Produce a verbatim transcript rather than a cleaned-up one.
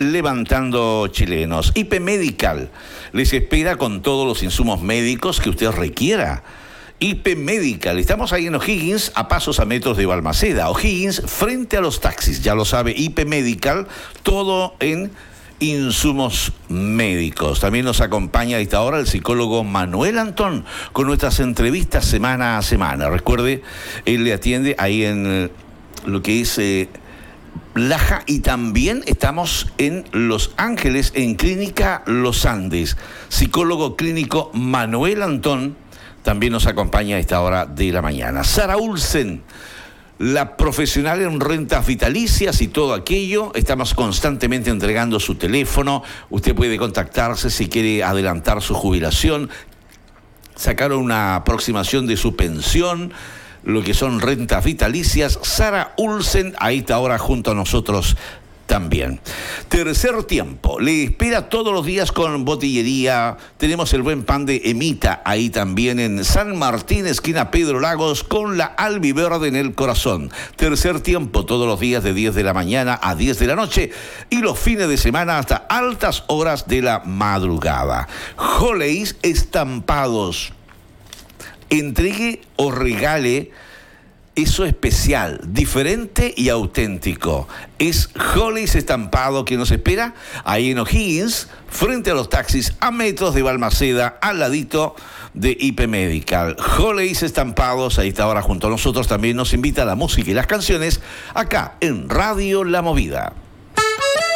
levantando chilenos. I P Medical les espera con todos los insumos médicos que usted requiera. I P Medical, estamos ahí en O'Higgins, a pasos a metros de Balmaceda. O'Higgins, frente a los taxis, ya lo sabe, I P Medical, todo en insumos médicos. También nos acompaña a esta hora el psicólogo Manuel Antón con nuestras entrevistas semana a semana. Recuerde, él le atiende ahí en lo que es eh, Laja, y también estamos en Los Ángeles, en Clínica Los Andes. Psicólogo clínico Manuel Antón también nos acompaña a esta hora de la mañana. Sara Olsen, la profesional en rentas vitalicias y todo aquello. Estamos constantemente entregando su teléfono. Usted puede contactarse si quiere adelantar su jubilación, sacar una aproximación de su pensión, lo que son rentas vitalicias. Sara Olsen a esta hora junto a nosotros también. Tercer tiempo, le espera todos los días con botillería. Tenemos el buen pan de Emita ahí también en San Martín, esquina Pedro Lagos, con la albiverde en el corazón. Tercer tiempo todos los días de diez de la mañana a diez de la noche y los fines de semana hasta altas horas de la madrugada. Joleis estampados. Entregue o regale eso especial, diferente y auténtico. Es Joleis Estampado que nos espera ahí en O'Higgins, frente a los taxis, a metros de Balmaceda, al ladito de I P Medical. Joleis Estampados, ahí está ahora junto a nosotros, también nos invita a la música y las canciones acá en Radio La Movida.